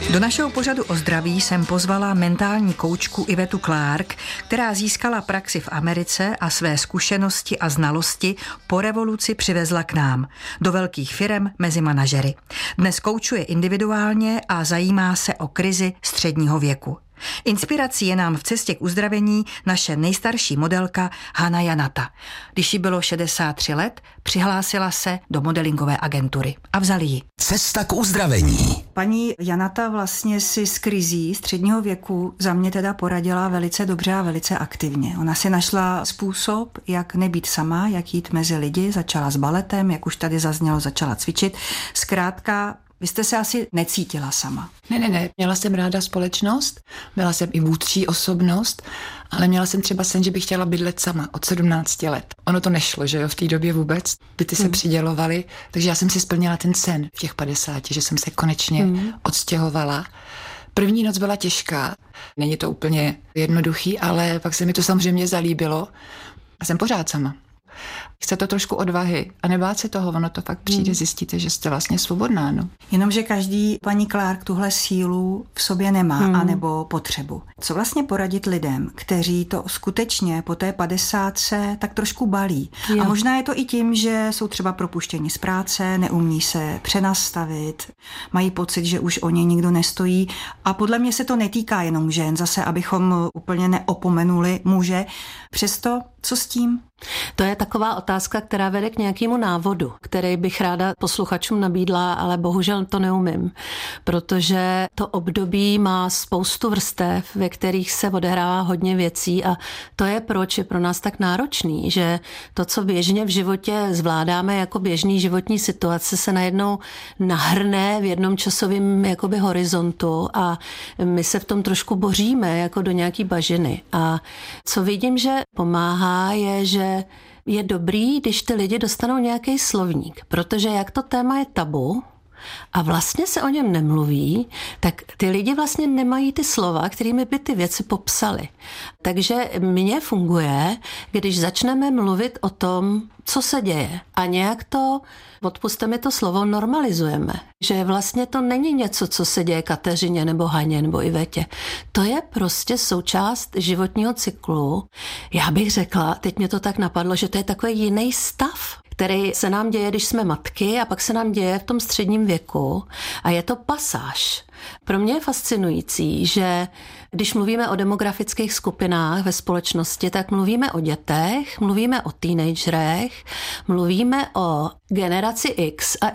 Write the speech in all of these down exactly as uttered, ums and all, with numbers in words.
Do našeho pořadu o zdraví jsem pozvala mentální koučku Ivetu Clark, která získala praxi v Americe a své zkušenosti a znalosti po revoluci přivezla k nám, do velkých firem mezi manažery. Dnes koučuje individuálně a zajímá se o krizi středního věku. Inspirací je nám v cestě k uzdravení naše nejstarší modelka Hana Janata. Když jí bylo šedesát tři let, přihlásila se do modelingové agentury a vzali ji. Cesta k uzdravení. Paní Janata vlastně si s krizí středního věku za mě teda poradila velice dobře a velice aktivně. Ona si našla způsob, jak nebýt sama, jak jít mezi lidi, začala s baletem, jak už tady zaznělo, začala cvičit. Zkrátka, vy jste se asi necítila sama. Ne, ne, ne. Měla jsem ráda společnost, byla jsem i vůdčí osobnost, ale měla jsem třeba sen, že bych chtěla bydlet sama od sedmnácti let. Ono to nešlo, že jo, v té době vůbec. Byty se hmm. přidělovaly, takže já jsem si splnila ten sen v těch padesáti, že jsem se konečně hmm. odstěhovala. První noc byla těžká, není to úplně jednoduchý, ale pak se mi to samozřejmě zalíbilo a jsem pořád sama. Chce to trošku odvahy a nebát se toho, ono to fakt přijde, zjistíte, že jste vlastně svobodná. No. Jenomže každý, paní Clark, tuhle sílu v sobě nemá, hmm. anebo potřebu. Co vlastně poradit lidem, kteří to skutečně po té padesátce tak trošku balí? Jo. A možná je to i tím, že jsou třeba propuštěni z práce, neumí se přenastavit, mají pocit, že už o ně nikdo nestojí. A podle mě se to netýká jenom žen, zase abychom úplně neopomenuli muže. Přesto, co s tím? To je taková otázka, která vede k nějakému návodu, který bych ráda posluchačům nabídla, ale bohužel to neumím, protože to období má spoustu vrstev, ve kterých se odehrává hodně věcí a to je proč je pro nás tak náročný, že to, co běžně v životě zvládáme jako běžný životní situace, se najednou nahrne v jednom časovém jakoby horizontu a my se v tom trošku boříme jako do nějaký bažiny. A co vidím, že pomáhá, je, že je dobrý, když ty lidi dostanou nějaký slovník, protože jak to téma je tabu a vlastně se o něm nemluví, tak ty lidi vlastně nemají ty slova, kterými by ty věci popsali. Takže mně funguje, když začneme mluvit o tom, co se děje a nějak to, odpusťte mi to slovo, normalizujeme. Že vlastně to není něco, co se děje Kateřině nebo Haně nebo Ivetě. To je prostě součást životního cyklu. Já bych řekla, teď mě to tak napadlo, že to je takový jiný stav, který se nám děje, když jsme matky a pak se nám děje v tom středním věku a je to pasáž. Pro mě je fascinující, že když mluvíme o demografických skupinách ve společnosti, tak mluvíme o dětech, mluvíme o teenagerech, mluvíme o generaci X a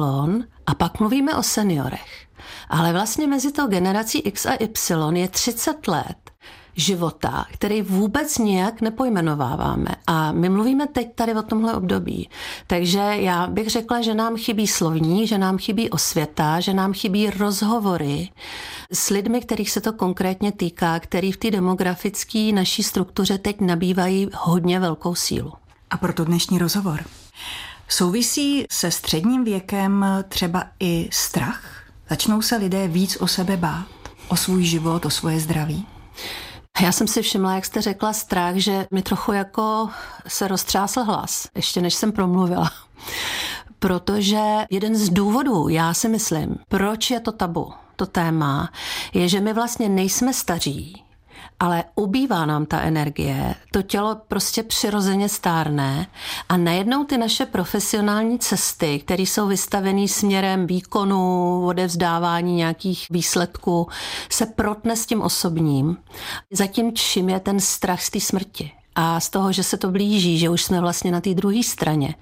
Y a pak mluvíme o seniorech. Ale vlastně mezi tou generací X a Y je třicet let života, který vůbec nijak nepojmenováváme. A my mluvíme teď tady o tomhle období. Takže já bych řekla, že nám chybí slovník, že nám chybí osvěta, že nám chybí rozhovory s lidmi, kterých se to konkrétně týká, který v té demografické naší struktuře teď nabývají hodně velkou sílu. A proto dnešní rozhovor. Souvisí se středním věkem třeba i strach? Začnou se lidé víc o sebe bát? O svůj život, o svoje zdraví? Já jsem si všimla, jak jste řekla strach, že mi trochu jako se roztřásl hlas, ještě než jsem promluvila. Protože jeden z důvodů, já si myslím, proč je to tabu, to téma, je, že my vlastně nejsme staří, ale ubývá nám ta energie, to tělo prostě přirozeně stárne a najednou ty naše profesionální cesty, které jsou vystavené směrem výkonu, odevzdávání nějakých výsledků, se protne s tím osobním. Zatím čím je ten strach z té smrti. A z toho, že se to blíží, že už jsme vlastně na té druhé straně.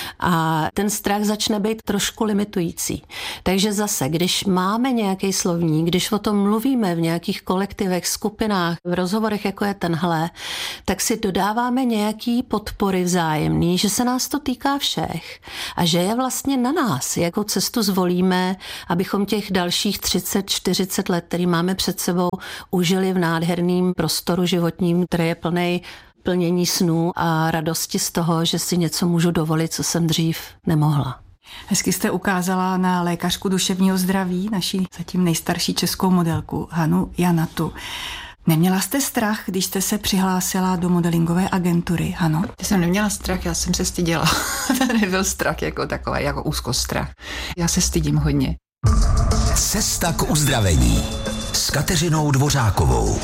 A ten strach začne být trošku limitující. Takže zase, když máme nějaký slovník, když o tom mluvíme v nějakých kolektivech, skupinách, v rozhovorech, jako je tenhle, tak si dodáváme nějaký podpory vzájemný, že se nás to týká všech a že je vlastně na nás, jakou cestu zvolíme, abychom těch dalších třicet čtyřicet let, který máme před sebou, užili v nádherném prostoru životním, který je plnej plnění snů a radosti z toho, že si něco můžu dovolit, co jsem dřív nemohla. Hezky jste ukázala na lékařku duševního zdraví, naší zatím nejstarší českou modelku Hanu Janatu. Neměla jste strach, když jste se přihlásila do modelingové agentury, Hano? Já jsem neměla strach, já jsem se styděla. To nebyl strach jako takový, jako úzkostrach. Já se stydím hodně. Cesta k uzdravení s Kateřinou Dvořákovou.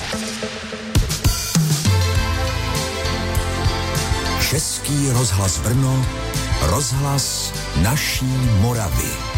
Český rozhlas Brno, rozhlas naší Moravy.